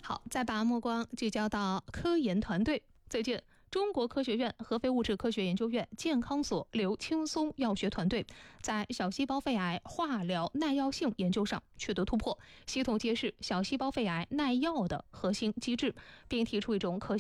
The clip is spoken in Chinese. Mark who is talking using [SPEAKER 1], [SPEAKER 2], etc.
[SPEAKER 1] 好，再把目光聚焦到科研团队。最近，中国科学院合肥物质科学研究院健康所刘青松药学团队在小细胞肺癌化疗耐药性研究上取得突破，系统揭示小细胞肺癌耐药的核心机制，并提出一种可